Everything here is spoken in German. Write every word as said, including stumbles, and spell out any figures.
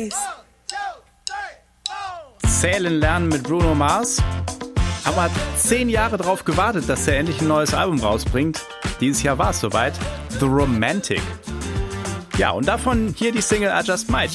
Zählen lernen mit Bruno Mars. Aber hat zehn Jahre darauf gewartet, dass er endlich ein neues Album rausbringt. Dieses Jahr war es soweit. The Romantic. Ja, und davon hier die Single I Just Might.